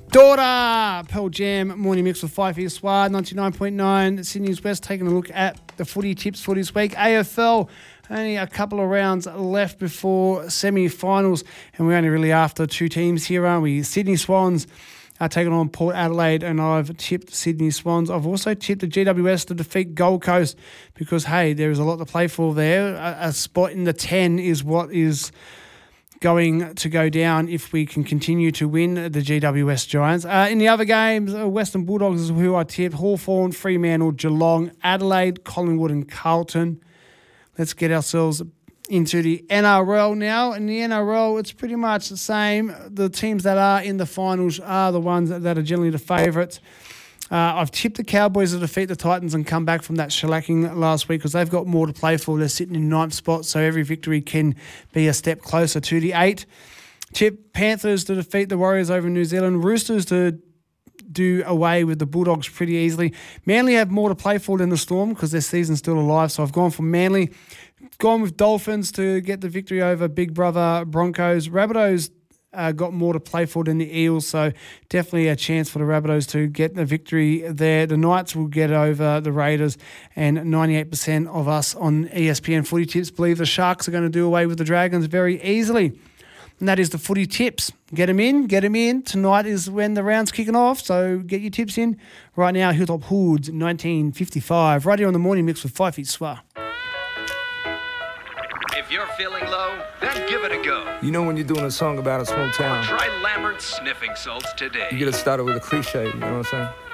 Daughter, Pearl Jam, morning mix with Fife East Sward, 99.9, Sydney's West, taking a look at the footy tips for this week. AFL, only a couple of rounds left before semi-finals, and we're only really after two teams here, aren't we? Sydney Swans are taking on Port Adelaide, and I've tipped Sydney Swans. I've also tipped the GWS to defeat Gold Coast because, hey, there is a lot to play for there. A spot in the 10 is what is going to go down if we can continue to win the GWS Giants. In the other games, Western Bulldogs is who I tipped. Hawthorn, Fremantle, Geelong, Adelaide, Collingwood and Carlton. Let's get ourselves into the NRL now. In the NRL, it's pretty much the same. The teams that are in the finals are the ones that are generally the favourites. I've tipped the Cowboys to defeat the Titans and come back from that shellacking last week because they've got more to play for. They're sitting in ninth spot, so every victory can be a step closer to the 8. Tipped Panthers to defeat the Warriors over New Zealand. Roosters to do away with the Bulldogs pretty easily. Manly have more to play for than the Storm because their season's still alive, so I've gone for Manly. Gone with Dolphins to get the victory over Big Brother Broncos. Rabbitohs got more to play for than the Eels, so definitely a chance for the Rabbitohs to get the victory there. The Knights will get over the Raiders, and 98% of us on ESPN Footy Tips believe the Sharks are going to do away with the Dragons very easily. And that is the Footy Tips. Get them in, get them in. Tonight is when the round's kicking off, so get your tips in. Right now, Hilltop Hoods, 1955. Right here on the morning mix with 5 Feet Swa. If you're feeling low, then give it a go. You know when you're doing a song about a small town, Try Lambert's Sniffing Salts today. you gotta start it with a cliche, you know what I'm saying?